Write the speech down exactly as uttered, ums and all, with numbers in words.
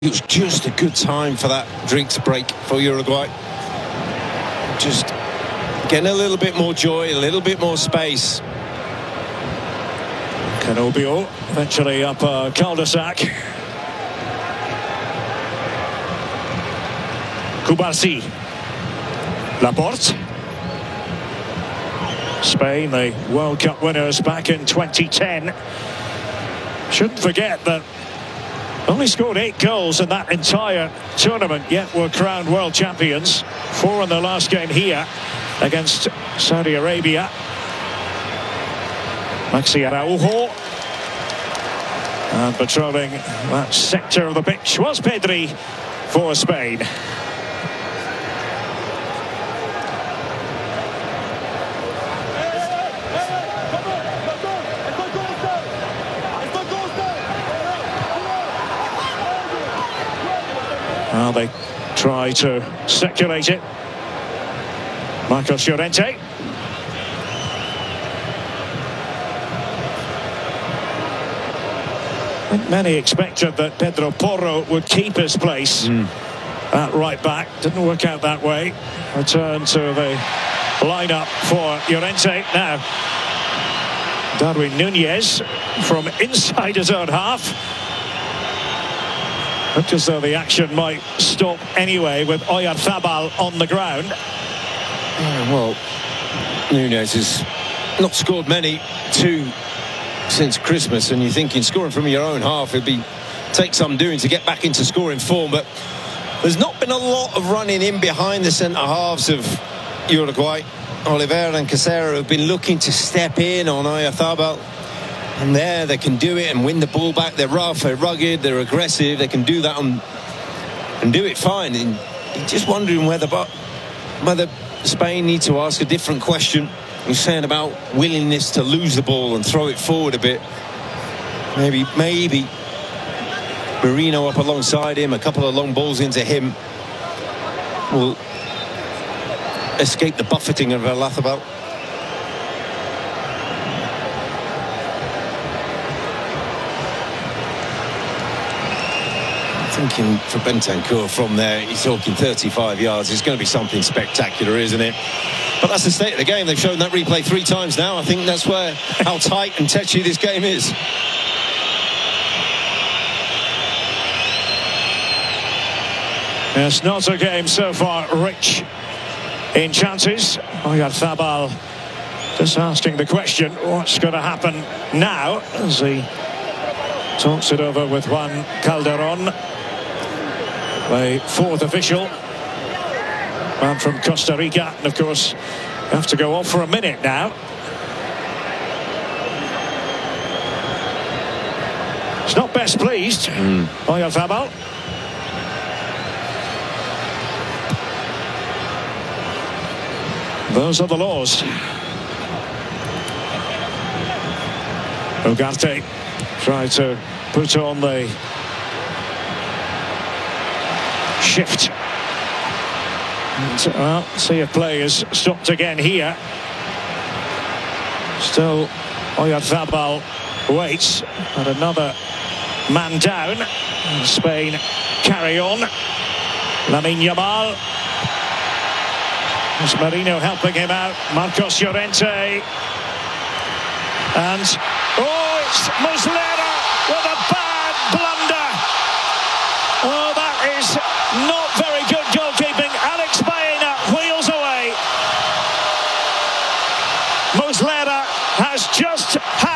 It was just a good time for that drinks break for Uruguay. Just getting a little bit more joy, a little bit more space. Canobio eventually up a cul-de-sac. Cubarsí. Laporte. Spain, the World Cup winners back in twenty ten. Shouldn't forget that only scored eight goals in that entire tournament, yet were crowned world champions. Four in the last game here against Saudi Arabia. Maxi Araujo. And patrolling that sector of the pitch was Pedri for Spain. Well, they try to circulate it. Marcos Llorente. I think many expected that Pedro Porro would keep his place mm. at right back. Didn't work out that way. Return to the lineup for Llorente. Now, Darwin Nunez from inside his own half. Looked as though the action might stop anyway with Oyarzabal on the ground. Yeah, well, Nunez has not scored many, two since Christmas, and you're thinking scoring from your own half would be take some doing to get back into scoring form, but there's not been a lot of running in behind the centre halves of Uruguay. Oliveira and Casero have been looking to step in on Oyarzabal. And there they can do it and win the ball back. They're rough, they're rugged, they're aggressive. They can do that and, and do it fine. And you're just wondering whether, whether Spain need to ask a different question. You're saying about willingness to lose the ball and throw it forward a bit. Maybe, maybe Merino up alongside him, a couple of long balls into him will escape the buffeting of Oyarzabal. Thinking for Bentancur from there, he's talking thirty-five yards. It's going to be something spectacular, isn't it? But that's the state of the game. They've shown that replay three times now. I think that's where how tight and tetchy this game is. It's not a game so far rich in chances. Oyarzabal just asking the question, what's going to happen now as he talks it over with Juan Calderon, the fourth official, man from Costa Rica. And of course, you have to go off for a minute now. It's not best pleased, mm. Oyarzabal. Those are the laws. Ugarte tried to put on the shift. And, well, see if play is stopped again here. Still, Oyarzabal waits, and another man down. And Spain carry on. Lamine Yamal. There's Merino helping him out. Marcos Llorente. And, oh, it's Muslera with a bad blunder. Oh, that is not very good goalkeeping. Alex Baena wheels away. Muslera has just had